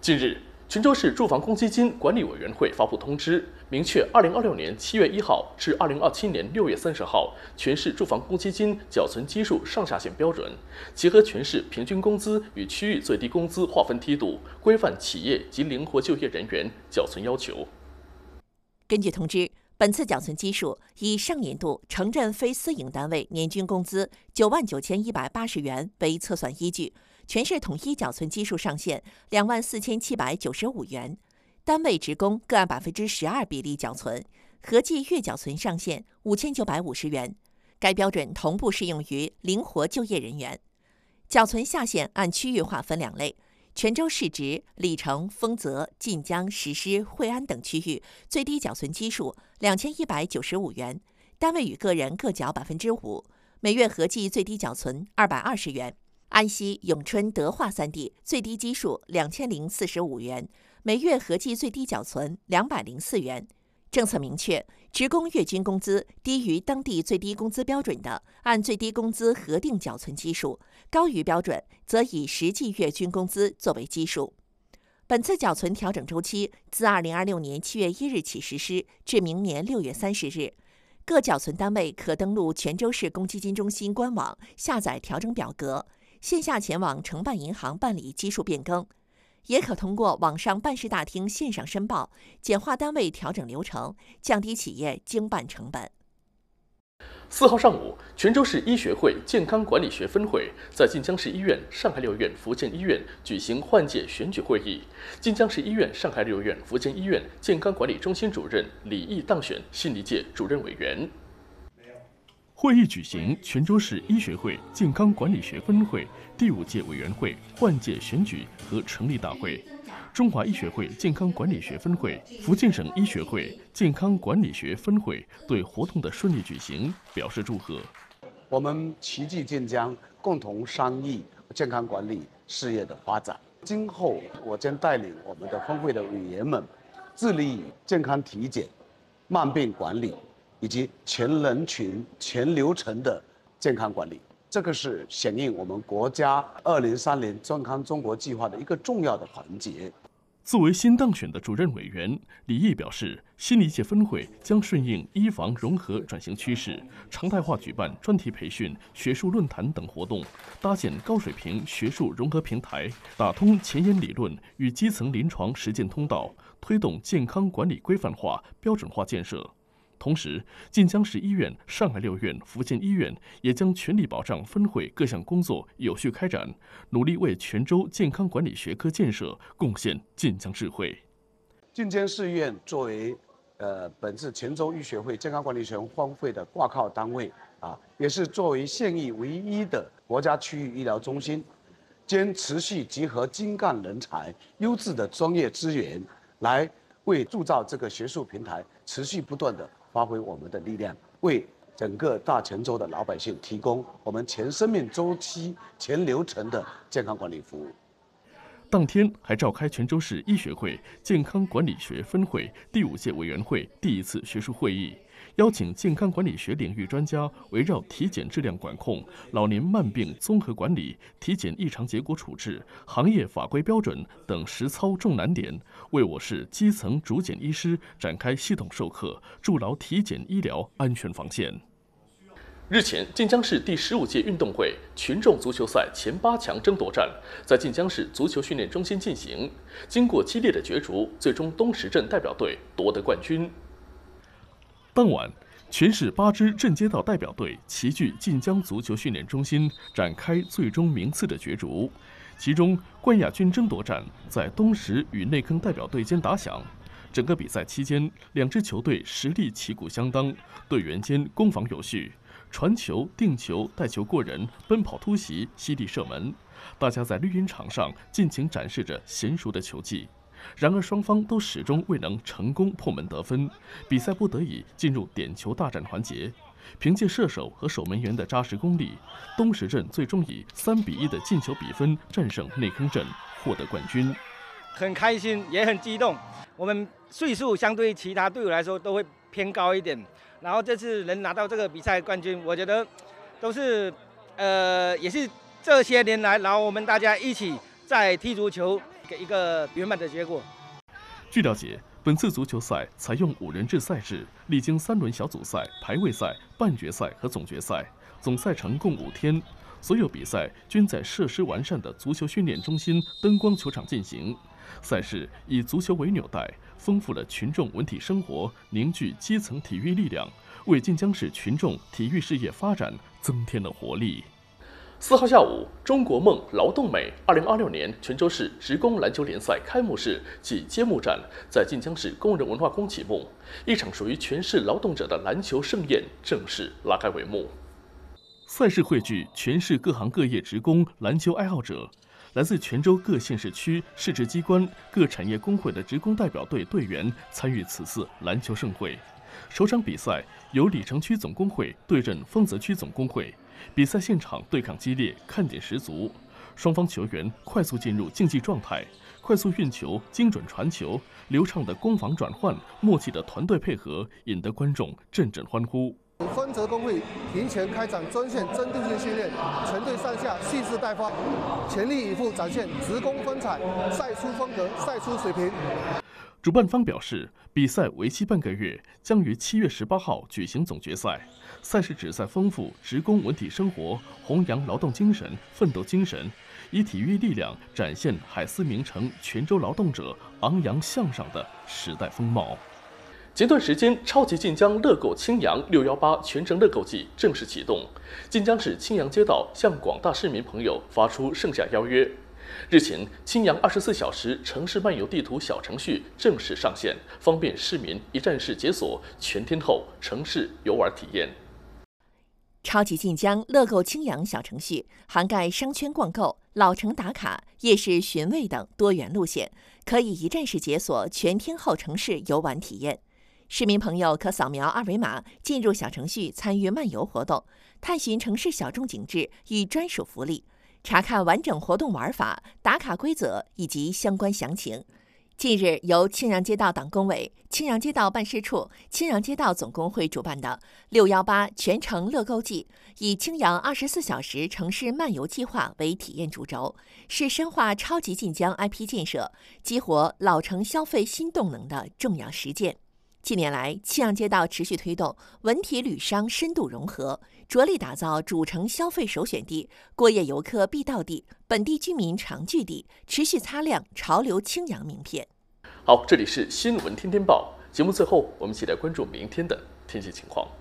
近日，泉州市住房公积金管理委员会发布通知，明确2026年7月1号至2027年6月30号全市住房公积金缴存基数上下限标准，结合全市平均工资与区域最低工资划分梯度，规范企业及灵活就业人员缴存要求。 根据通知，本次缴存基数以上年度城镇非私营单位年均工资99180元为测算依据，全市统一缴存基数上限24795元，单位职工各按12%比例缴存，合计月缴存上限5950元。该标准同步适用于灵活就业人员。缴存下限按区域划分2类。泉州市直、鲤城、丰泽、晋江、石狮、惠安等区域最低缴存基数2195元，单位与个人各缴5%，每月合计最低缴存220元。安溪、永春、德化3地最低基数2045元，每月合计最低缴存204元。政策明确，职工月均工资低于当地最低工资标准的，按最低工资核定缴存基数；高于标准，则以实际月均工资作为基数。本次缴存调整周期自2026年7月1日起实施，至明年6月30日。各缴存单位可登录泉州市公积金中心官网下载调整表格，线下前往承办银行办理基数变更。也可通过网上办事大厅线上申报，简化单位调整流程，降低企业经办成本。 4号上午，泉州市医学会健康管理学分会在晋江市医院、上海六院、福建医院举行换届选举会议。晋江市医院、上海六院、福建医院健康管理中心主任李毅当选新一届主任委员。会议举行泉州市医学会健康管理学分会第5届委员会换届选举和成立大会。中华医学会健康管理学分会、福建省医学会健康管理学分会对活动的顺利举行表示祝贺。 我们齐聚晋江，共同商议健康管理事业的发展。今后我将带领我们的分会的委员们，致力于健康体检、慢病管理以及全人群、全流程的健康管理。这个是响应我们国家2030健康中国计划的一个重要的环节。 作为新当选的主任委员，李毅表示，新一届分会将顺应医防融合转型趋势，常态化举办专题培训、学术论坛等活动，搭建高水平学术融合平台，打通前沿理论与基层临床实践通道，推动健康管理规范化、标准化建设。同时，晋江市医院、上海六院、福建医院也将全力保障分会各项工作有序开展，努力为泉州健康管理学科建设贡献晋江智慧。 晋江市医院作为本次泉州医学会健康管理学分会的挂靠单位也是作为县域唯一的国家区域医疗中心，将持续集合精干人才、优质的专业资源，来为铸造这个学术平台持续不断的发挥我们的力量，为整个大泉州的老百姓提供我们全生命周期、全流程的健康管理服务。 当天还召开泉州市医学会健康管理学分会第5届委员会第1次学术会议，邀请健康管理学领域专家围绕体检质量管控、老年慢病综合管理、体检异常结果处置、行业法规标准等实操重难点，为我市基层主检医师展开系统授课，筑牢体检医疗安全防线。日前，晋江市第15届运动会群众足球赛前8强争夺战在晋江市足球训练中心进行，经过激烈的角逐，最终东石镇代表队夺得冠军。当晚，全市8支镇街道代表队齐聚晋江足球训练中心，展开最终名次的角逐。其中，冠亚军争夺战在东石与内坑代表队间打响。整个比赛期间，2支球队实力旗鼓相当，队员间攻防有序。传球、定球、带球过人、奔跑突袭、犀利射门，大家在绿茵场上尽情展示着娴熟的球技。然而，双方都始终未能成功破门得分，比赛不得已进入点球大战环节。凭借射手和守门员的扎实功力，东石镇最终以3-1的进球比分战胜内坑镇，获得冠军。 很开心，也很激动。我们岁数相对其他队伍来说都会偏高一点。然后这次能拿到这个比赛冠军，我觉得都是也是这些年来，然后我们大家一起在踢足球， 一个圆满的结果。 据了解，本次足球赛采用5人制赛制，历经3轮小组赛、排位赛、半决赛和总决赛，总赛程共5天。所有比赛均在设施完善的足球训练中心灯光球场进行。赛事以足球为纽带，丰富了群众文体生活，凝聚基层体育力量，为晋江市群众体育事业发展增添了活力。4号下午，中国梦劳动美2026年泉州市职工篮球联赛开幕式暨揭幕战在晋江市工人文化宫启幕，一场属于全市劳动者的篮球盛宴正式拉开帷幕。赛事汇聚全市各行各业职工、篮球爱好者，来自泉州各县市区、市直机关、各产业工会的职工代表队队员参与此次篮球盛会。首场比赛由李城区总工会对阵丰泽区总工会。比赛现场对抗激烈，看点十足，双方球员快速进入竞技状态，快速运球、精准传球、流畅的攻防转换、默契的团队配合，引得观众阵阵欢呼。 丰泽工会提前开展专项针对性训练，全队上下蓄势待发，全力以赴展现职工风采，赛出风格，赛出水平。 主办方表示，比赛为期半个月，将于7月18号举行总决赛。赛事旨在丰富职工文体生活，弘扬劳动精神、奋斗精神，以体育力量展现海思名城泉州劳动者昂扬向上的时代风貌。前段时间，超级晋江乐购青阳618全城乐购季正式启动，晋江市青阳街道向广大市民朋友发出盛夏邀约。日前，青阳24小时城市漫游地图小程序正式上线，方便市民一站式解锁全天候城市游玩体验。 超级晋江乐购青阳小程序涵盖商圈逛购、老城打卡、夜市寻味等多元路线，可以一站式解锁全天候城市游玩体验。市民朋友可扫描2维码进入小程序参与漫游活动，探寻城市小众景致与专属福利，查看完整活动玩法、打卡规则以及相关详情。近日，由青阳街道党工委、青阳街道办事处、青阳街道总工会主办的618全城乐购季，以青阳24小时城市漫游计划为体验主轴，是深化超级晋江 IP 建设、激活老城消费新动能的重要实践。近年来，青阳街道持续推动文体旅商深度融合，着力打造主城消费首选地、过夜游客必到地、本地居民常聚地，持续擦亮潮流青阳名片。 好，这里是新闻天天报节目，最后我们一起来关注明天的天气情况。